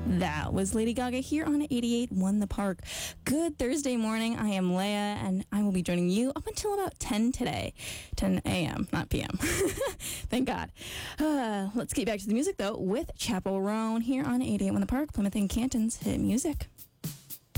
That was Lady Gaga here on 88.1 The Park. Good Thursday morning. I am Leia, and I will be joining you up until about 10 today. 10 a.m., not p.m. Thank God. Let's get back to the music, though, with Chapel Roan here on 88.1 The Park, Plymouth and Canton's hit music.